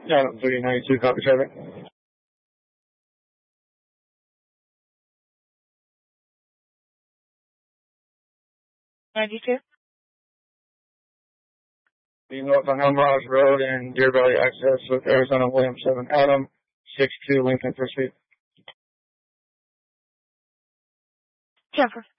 Adam 392, copy traffic. 92. The north on Elmhurst Road and Deer Valley access with Arizona Williams 7 Adam 62 Lincoln for speed. Jennifer.